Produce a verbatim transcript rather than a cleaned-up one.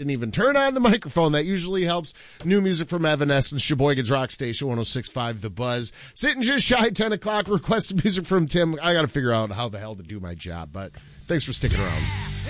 didn't even turn on the microphone. That usually helps. New music from Evanescence, Sheboygan's Rock Station, one oh six point five The Buzz. Sitting just shy of ten o'clock, requested music from Tim. I got to figure out how the hell to do my job, but thanks for sticking around.